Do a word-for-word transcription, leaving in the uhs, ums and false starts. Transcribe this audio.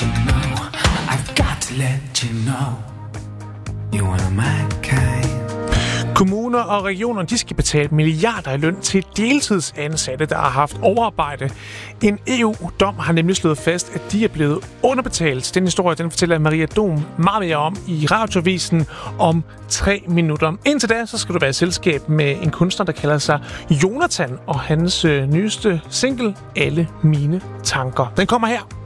you know, I've got to let you know, you're one of my kind. Kommuner og regioner, de skal betale milliarder i løn til deltidsansatte, der har haft overarbejde. En E U-dom har nemlig slået fast, at de er blevet underbetalt. Den historie, den fortæller Maria Dom meget mere om i Radioavisen om tre minutter. Indtil da, så skal du være i selskab med en kunstner, der kalder sig Jonathan, og hans øh, nyeste single, Alle mine tanker. Den kommer her.